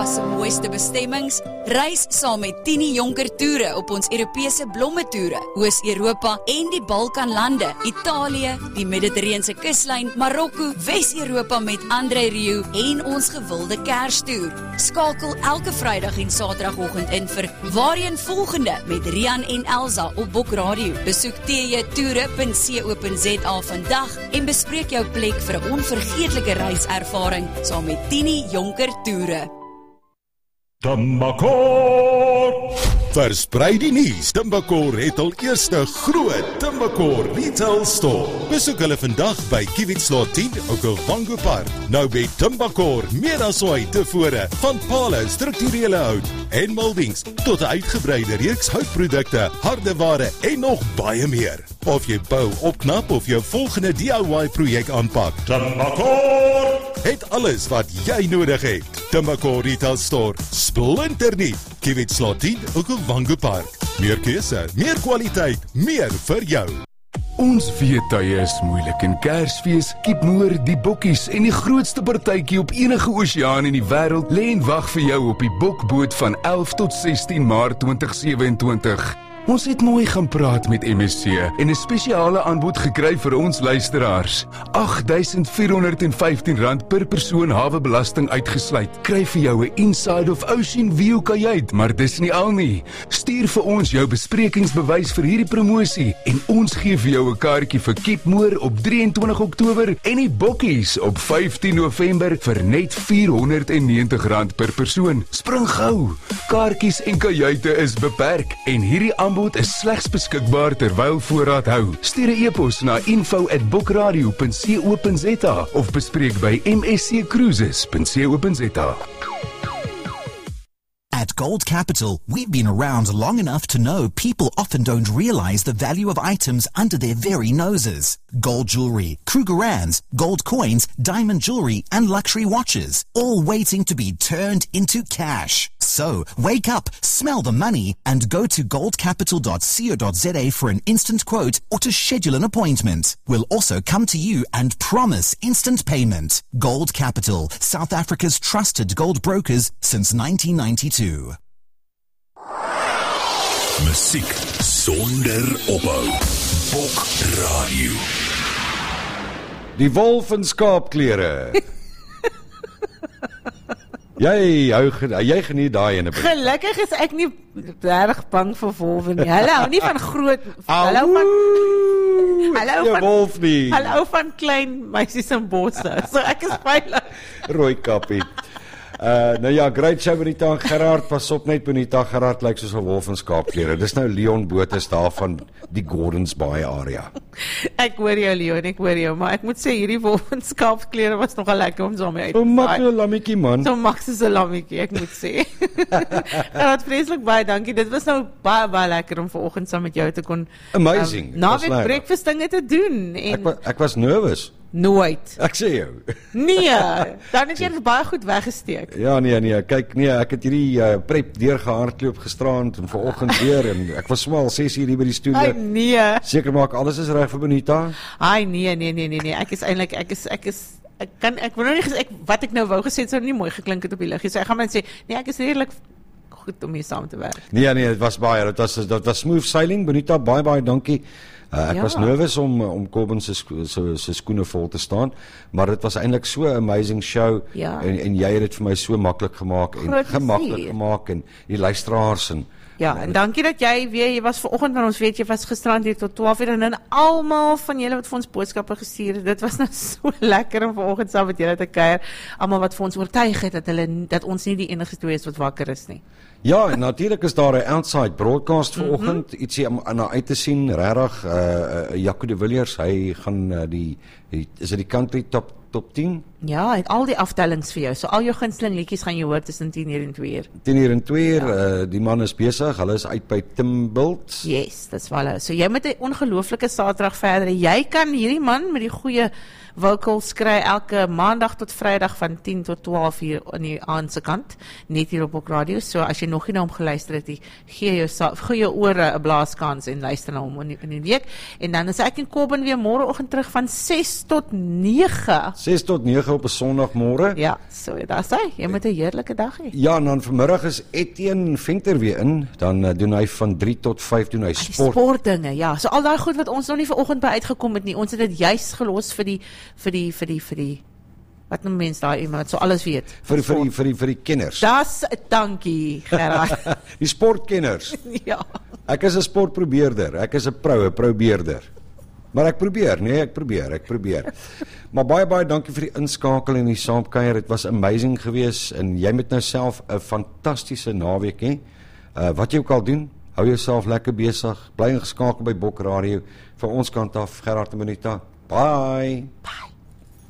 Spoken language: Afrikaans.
se mooiste bestemmings, reis saam met Tini Jonker toere op ons Europese blommetoere, Oos-Europa en die Balkanlande, Italië, die Mediterrane kuslyn, Marokko, Wes-Europa met André Rieu en ons gewilde Kerstoer. Skakel elke Vrydag en Saterdagoggend in vir Waarheen Volgende met Rian en Elsa op Bok Radio. Besoek tjtoere.co.za vandag en bespreek jou plek vir 'n onvergeetlike reiservaring saam met Tini Jonker toere. Timbakor! Versprei die nuus. Timbakor het al eerste groot Timbakor retail store. Besoek hulle vandag by Kiewitstraat 10, Okavango Park. Nou by Timbakor, meer as ooit tevore, van pale, strukturele hout en moldings tot 'n uitgebreide reeks houtprodukte, hardeware en nog baie meer. Of jy bou, opknap of jou volgende DIY projek aanpak, Timbakor het alles wat jy nodig het. Timbakor Retail Store, splinternuut, Kiewitstraat 10, Okavango Park. Meer keuse, meer kwaliteit, meer vir jou. Ons weetye is moeilik en Kersfees, Kiepmoer, die bokkies en die grootste partytjie op enige oseaan in die wêreld lê en wag vir jou op die bokboot van 11 tot 16 Maart 2027. Ons het mooi gaan praat met MSC en 'n spesiale aanbod gekry vir ons luisteraars. R8.415 per persoon hawebelasting uitgesluit. Kry vir jou 'n Inside of Ocean View kajuit, maar dis nie al nie. Stuur vir ons jou besprekingsbewys vir hierdie promosie en ons gee vir jou 'n kaartjie vir Kiepmoer op 23 Oktober en die bokkies op 15 November vir net R490 per persoon. Spring gou. Kaartjies en kajuite is beperk en hierdie aanbod is slegs beskikbaar terwyl voorraad hou. Stuur 'n e-pos na info@bokradio.co.za of bespreek by msccruises.co.za. At Gold Capital, we've been around long enough to know people often don't realize the value of items under their very noses. Gold jewelry, Krugerrands, gold coins, diamond jewelry, and luxury watches, all waiting to be turned into cash. So, wake up, smell the money, and go to goldcapital.co.za for an instant quote or to schedule an appointment. We'll also come to you and promise instant payment. Gold Capital, South Africa's trusted gold brokers since 1992. Musiek sonder ophou. Bok Radio. Die wolf in skaapklere. Jy geniet daai ene. Gelukkig is ek nie regtig bang vir wolwe nie. Hulle hou nie van groot, hulle hou van klein meisies in bosse. So ek is veilig. Rooi kappie. Nou ja, great show Benita en Gerard, pas op net Benita, Gerard lyk soos 'n wolf in skaapklere. Dis nou Leon Botes daar van die Gordons Bay area. Ek hoor jou Leon, ek hoor jou, maar ek moet sê hierdie wolf in skaapklere was nogal lekker om saam mee uit te So mak 'n lammetjie man. So mak soos 'n lammetjie, ek moet sê. Gerard, vreeslik baie dankie. Dit was nou baie lekker om vanoggend saam met jou te kon Amazing. naweek breakfast dinge te doen en Ek was nervous. Nooit. Ek sê jou. Nee, dan het jy baie goed weggesteek. Ja, nee, kyk, ek het hierdie prep deurgehardloop gisterand en vanoggend weer en ek was smal 6 uur hier by die studio. Ai nee. Seker maak alles is reg vir Benita? Ai nee. Ek is eintlik ek wil nou nie gesê wat ek nou wou gesê het sou nie mooi geklink het op die lig. So ek gaan net sê, nee, ek is redelik goed om hier saam te werk. Nee, dit was baie, dit was smooth sailing. Benita, baie dankie. Ek was nervous om Corbin se skoene vol te staan, maar dit was eintlik so 'n amazing show en jy het dit vir my so maklik gemaak en gemaklik gemaak en die luisteraars en en dankie dat jy was vanoggend, want ons weet jy was gisterand hier tot 12 uur en almal van julle wat vir ons boodskappe gestuur het. Dit was nou so lekker om vanoggend saam met julle te kuier. Almal wat vir ons oortuig het dat ons nie die enigste twee is wat wakker is nie. Ja, en natuurlik is daar 'n outside broadcast vanoggend, ietsie om na uit te sien, regtig. Jaco de Villiers, hy gaan is dit die country top 10? Ja, het al die aftellings vir jou. So al jou gunsteling liedjies gaan jy hoor tussen 10:00 en 2:00. 10:00 en 2:00, die man is besig. Hulle is uit by Timbilt. Yes, dis wel. So jy met 'n ongelooflike Saterdag verder. Jy kan hierdie man met die goeie Vocals kry elke maandag tot Vrydag van 10 tot 12 uur in die aandse kant, net hier op OK Radio. So as jy nog nie na hom geluister het, gee jou ore 'n blaaskans en luister na hom in die week. En dan is ek en Kobben weer môreoggend terug van 6 tot 9. 6 tot 9 op 'n Sondagmôre. Ja, so daar sê jy moet 'n heerlike dag hê. Ja, en dan vanmiddag is Etienne Venter weer in, dan doen hy van 3 tot 5 doen hy sport. Sportdinge, ja. So al daai goed wat ons nog nie vanoggend by uitgekom het nie. Ons het dit juis gelos vir die wat noem mens daai iemand wat so alles weet. Vir die kenners. Das dankie, Gerard. Die sportkenners. Ja. Ek is 'n sportprobeerder. Ek is 'n probeerder. Maar ek probeer. Maar baie dankie vir die inskakel en die saamkuier. Dit was amazing geweest en jy moet nou self 'n fantastiese naweek hê. Wat jy ook al doen, hou jouself lekker besig. Bly ingeskakel by Bok Radio. Van ons kant af, Gerard en Benita. Bye.